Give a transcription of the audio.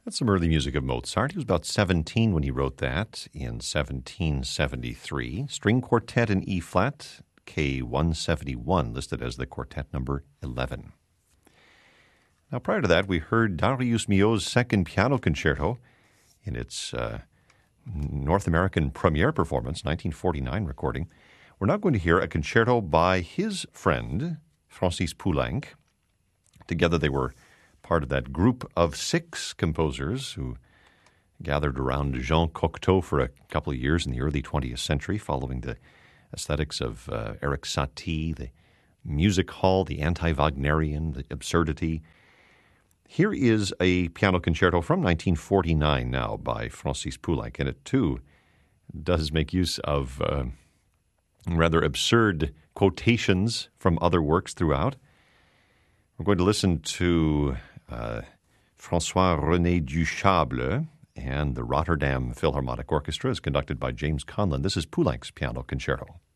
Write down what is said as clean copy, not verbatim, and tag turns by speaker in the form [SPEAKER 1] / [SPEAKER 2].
[SPEAKER 1] That's some early music of Mozart. He was about 17 when he wrote that in 1773. String Quartet in E-flat, K171, listed as the quartet number 11. Now, prior to that, we heard Darius Milhaud's second piano concerto in its North American premiere performance, 1949 recording. We're now going to hear a concerto by his friend, Francis Poulenc. Together they were part of that group of 6 composers who gathered around Jean Cocteau for a couple of years in the early 20th century, following the aesthetics of Erik Satie, the music hall, the anti-Wagnerian, the absurdity. Here is a piano concerto from 1949 now by Francis Poulenc, and it too does make use of rather absurd quotations from other works throughout. We're going to listen to François-René Duchâble and the Rotterdam Philharmonic Orchestra is conducted by James Conlon. This is Poulenc's piano concerto.